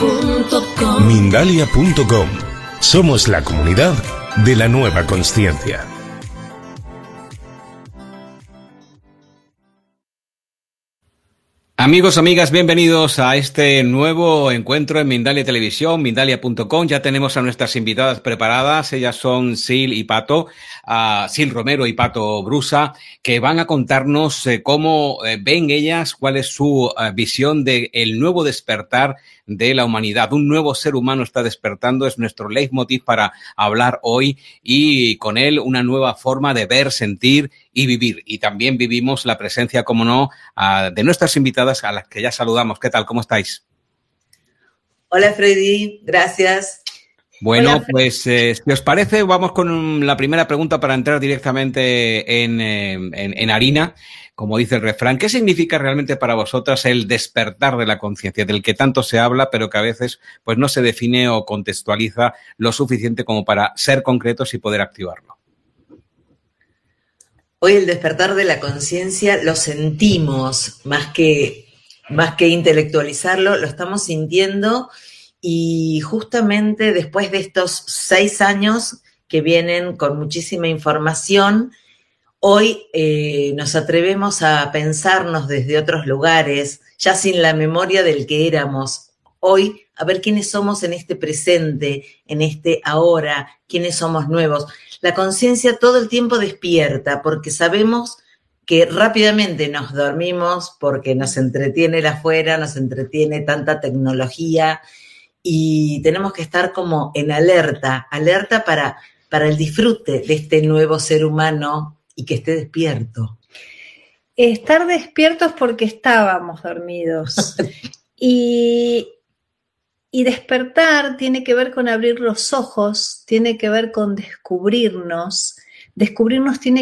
Mindalia.com. Somos la comunidad de la nueva consciencia. Amigos, amigas, bienvenidos a este nuevo encuentro en Mindalia Televisión, Mindalia.com. Ya tenemos a nuestras invitadas preparadas. Ellas son Sil y Pato, Sil Romero y Pato Brusa, que van a contarnos cómo ven ellas, cuál es su visión del nuevo despertar de la humanidad. Un nuevo ser humano está despertando, es nuestro leitmotiv para hablar hoy, y con él una nueva forma de ver, sentir y vivir. Y también vivimos la presencia, como no, de nuestras invitadas, a las que ya saludamos. ¿Qué tal? ¿Cómo estáis? Hola, Freddy. Gracias. Bueno, Hola, pues si os parece, vamos con la primera pregunta para entrar directamente en harina. Como dice el refrán, ¿qué significa realmente para vosotras el despertar de la conciencia, del que tanto se habla, pero que a veces pues no se define o contextualiza lo suficiente como para ser concretos y poder activarlo? Hoy el despertar de la conciencia lo sentimos, más que intelectualizarlo, lo estamos sintiendo, y justamente después de estos 6 años que vienen con muchísima información, hoy nos atrevemos a pensarnos desde otros lugares, ya sin la memoria del que éramos. Hoy, a ver quiénes somos en este presente, en este ahora, quiénes somos nuevos. La conciencia todo el tiempo despierta, porque sabemos que rápidamente nos dormimos, porque nos entretiene el afuera, nos entretiene tanta tecnología, y tenemos que estar como en alerta para el disfrute de este nuevo ser humano y que esté despierto. Estar despiertos porque estábamos dormidos. Y despertar tiene que ver con abrir los ojos, tiene que ver con descubrirnos. Descubrirnos tiene